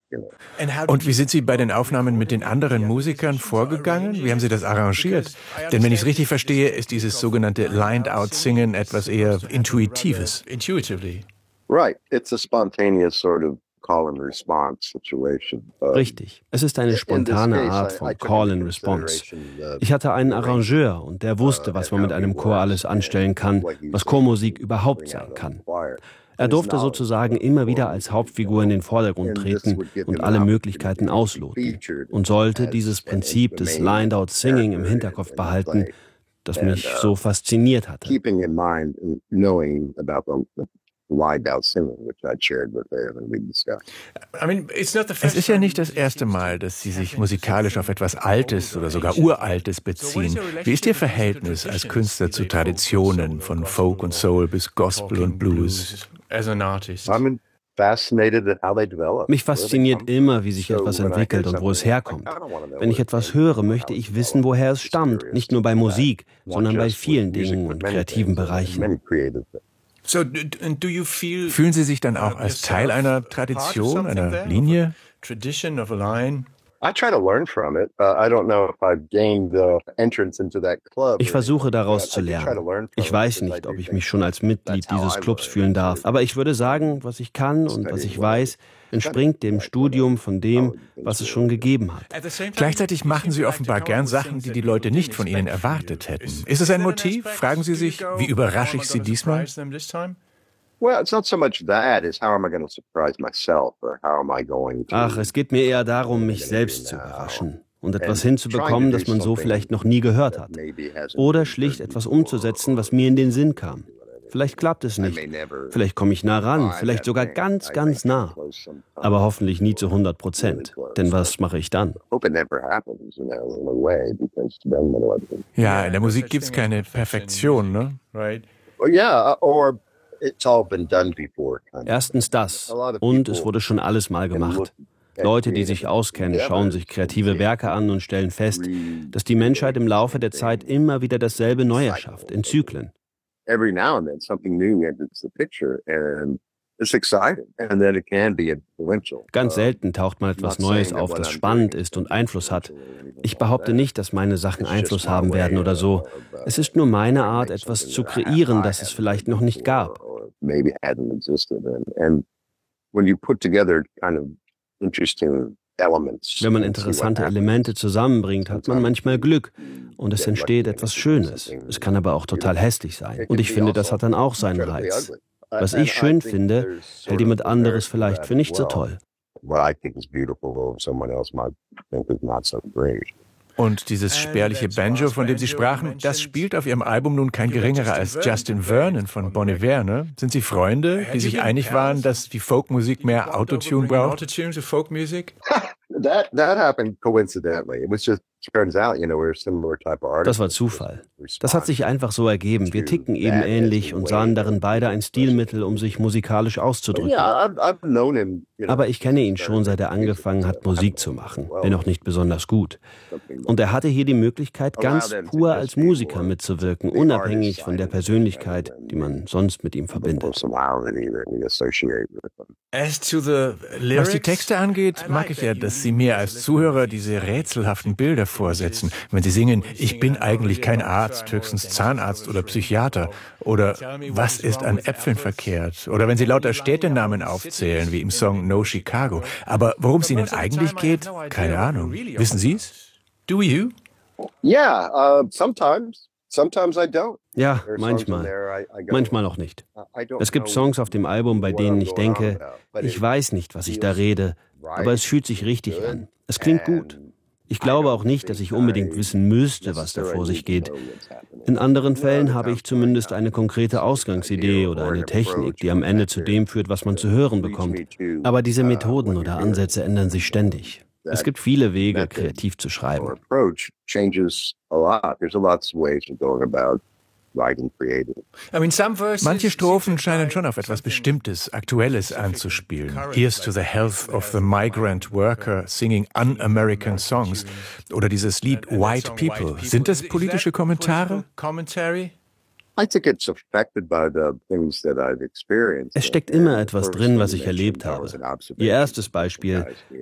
Und wie sind Sie bei den Aufnahmen mit den anderen Musikern vorgegangen? Wie haben Sie das arrangiert? Denn wenn ich es richtig verstehe, ist dieses sogenannte Lined-Out-Singen etwas eher Intuitives. Right. It's a spontaneous sort of call-and-response situation. Richtig. Es ist eine spontane Art von Call and Response. Ich hatte einen Arrangeur und der wusste, was man mit einem Chor alles anstellen kann, was Chormusik überhaupt sein kann. Er durfte sozusagen immer wieder als Hauptfigur in den Vordergrund treten und alle Möglichkeiten ausloten und sollte dieses Prinzip des Lined-Out-Singing im Hinterkopf behalten, das mich so fasziniert hatte. Es ist ja nicht das erste Mal, dass Sie sich musikalisch auf etwas Altes oder sogar Uraltes beziehen. Wie ist Ihr Verhältnis als Künstler zu Traditionen, von Folk und Soul bis Gospel und Blues? Mich fasziniert immer, wie sich etwas entwickelt und wo es herkommt. Wenn ich etwas höre, möchte ich wissen, woher es stammt. Nicht nur bei Musik, sondern bei vielen Dingen und kreativen Bereichen. Fühlen Sie sich dann auch als Teil einer Tradition, einer Linie? Ich versuche daraus zu lernen. Ich weiß nicht, ob ich mich schon als Mitglied dieses Clubs fühlen darf, aber ich würde sagen, was ich kann und was ich weiß, entspringt dem Studium von dem, was es schon gegeben hat. Gleichzeitig machen Sie offenbar gern Sachen, die die Leute nicht von Ihnen erwartet hätten. Ist es ein Motiv? Fragen Sie sich, wie überrasche ich Sie diesmal? Ach, es geht mir eher darum, mich selbst zu überraschen und etwas hinzubekommen, das man so vielleicht noch nie gehört hat. Oder schlicht etwas umzusetzen, was mir in den Sinn kam. Vielleicht klappt es nicht, vielleicht komme ich nah ran, vielleicht sogar ganz, ganz nah. Aber hoffentlich nie zu 100%. Denn was mache ich dann? Ja, in der Musik gibt es keine Perfektion, ne? Erstens das. Und es wurde schon alles mal gemacht. Leute, die sich auskennen, schauen sich kreative Werke an und stellen fest, dass die Menschheit im Laufe der Zeit immer wieder dasselbe neu erschafft, in Zyklen. Ganz selten taucht mal etwas Neues auf, das spannend ist und Einfluss hat. Ich behaupte nicht, dass meine Sachen Einfluss haben werden oder so. Es ist nur meine Art, etwas zu kreieren, das es vielleicht noch nicht gab. Wenn man interessante Elemente zusammenbringt, hat man manchmal Glück und es entsteht etwas Schönes. Es kann aber auch total hässlich sein. Und ich finde, das hat dann auch seinen Reiz. Was ich schön finde, hält jemand anderes vielleicht für nicht so toll. Und dieses spärliche Banjo, von dem Sie sprachen, das spielt auf Ihrem Album nun kein geringerer als Justin Vernon von Bon Iver, ne? Sind Sie Freunde, die sich einig waren, dass die Folkmusik mehr Autotune braucht? Das war Zufall. Das hat sich einfach so ergeben. Wir ticken eben ähnlich und sahen darin beide ein Stilmittel, um sich musikalisch auszudrücken. Aber ich kenne ihn schon, seit er angefangen hat, Musik zu machen, wenn auch nicht besonders gut. Und er hatte hier die Möglichkeit, ganz pur als Musiker mitzuwirken, unabhängig von der Persönlichkeit, die man sonst mit ihm verbindet. Was die Texte angeht, mag ich ja, dass Sie mir als Zuhörer diese rätselhaften Bilder vorsetzen. Wenn Sie singen, ich bin eigentlich kein Arzt, höchstens Zahnarzt oder Psychiater. Oder was ist an Äpfeln verkehrt? Oder wenn Sie lauter Städtenamen aufzählen, wie im Song No Chicago. Aber worum es Ihnen eigentlich geht, keine Ahnung. Wissen Sie es? Do you? Sometimes I don't. Ja, manchmal. Manchmal auch nicht. Es gibt Songs auf dem Album, bei denen ich denke, ich weiß nicht, was ich da rede, aber es fühlt sich richtig an. Es klingt gut. Ich glaube auch nicht, dass ich unbedingt wissen müsste, was da vor sich geht. In anderen Fällen habe ich zumindest eine konkrete Ausgangsidee oder eine Technik, die am Ende zu dem führt, was man zu hören bekommt. Aber diese Methoden oder Ansätze ändern sich ständig. Es gibt viele Wege, kreativ zu schreiben. Manche Strophen scheinen schon auf etwas Bestimmtes, Aktuelles anzuspielen. Here's to the health of the migrant worker singing un-American songs. Oder dieses Lied White People. Sind das politische Kommentare? Es steckt immer etwas drin, was ich erlebt habe. Ihr erstes Beispiel,